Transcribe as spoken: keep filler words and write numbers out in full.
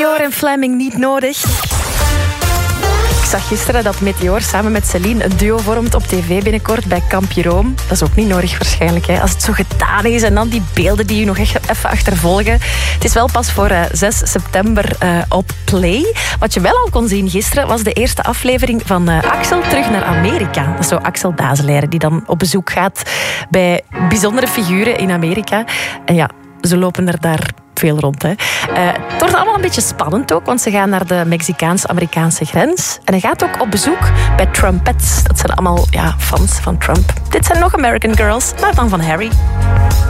Meteor en Fleming niet nodig. Ik zag gisteren dat Meteor samen met Celine een duo vormt op tv binnenkort bij Kamp Jeroen. Dat is ook niet nodig waarschijnlijk, hè, als het zo gedaan is. En dan die beelden die u nog echt even achtervolgen. Het is wel pas voor uh, zes september uh, op Play. Wat je wel al kon zien gisteren was de eerste aflevering van uh, Axel terug naar Amerika. Dat is zo Axel Bazelaire die dan op bezoek gaat bij bijzondere figuren in Amerika. En ja, ze lopen er daar veel rond. Hè. Uh, het wordt allemaal een beetje spannend ook, want ze gaan naar de Mexicaans-Amerikaanse grens. En hij gaat ook op bezoek bij Trumpets. Dat zijn allemaal ja, fans van Trump. Dit zijn nog American Girls, maar dan van Harry.